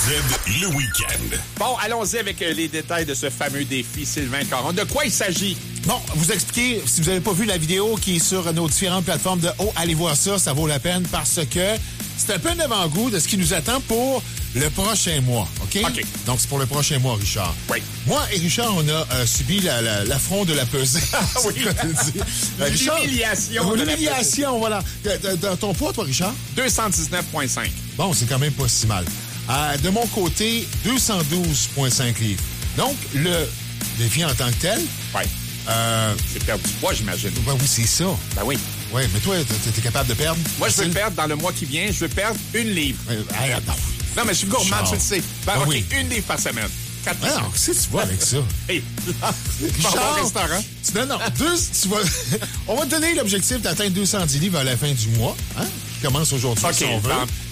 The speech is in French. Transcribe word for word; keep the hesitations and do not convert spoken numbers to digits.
Z, le week-end. Bon, allons-y avec les détails de ce fameux défi Sylvain Caron. De quoi il s'agit? Bon, vous expliquer, si vous n'avez pas vu la vidéo qui est sur nos différentes plateformes de Oh, allez voir ça, ça vaut la peine parce que c'est un peu un avant-goût de ce qui nous attend pour le prochain mois, OK? OK. Donc, c'est pour le prochain mois, Richard. Oui. Moi et Richard, on a euh, subi la, la, l'affront de la pesée. Oui. L'humiliation. Euh, L'humiliation, voilà. Dans ton poids, toi, Richard? deux cent dix-neuf virgule cinq. Bon, c'est quand même pas si mal. Euh, de mon côté, deux cent douze virgule cinq livres. Donc, le défi en tant que tel... Oui. Euh, c'est perdre du poids, j'imagine. Ben oui, c'est ça. Ben oui. Oui, mais toi, t'es, t'es capable de perdre? Moi, je veux perdre dans le mois qui vient, je veux perdre une livre. Euh, hey, non. non, mais je suis gourmand, Charles. tu le sais. Ben, Ben OK, oui. une livre par semaine. Quatre Ah non, qu'est-ce que tu vois avec ça? Hey, bon, Charles, au restaurant. Tu, non, non, deux, tu vas, on va te donner l'objectif d'atteindre deux cent dix livres à la fin du mois, hein, qui commence aujourd'hui, OK, si on veut. dans